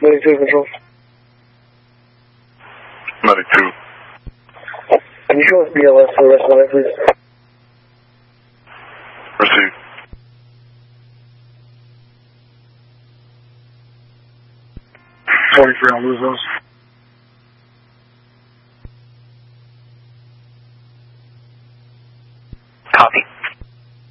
92 control. 92. Can you show us BLS for the rest of the night, please? Received. I'll lose those. Copy.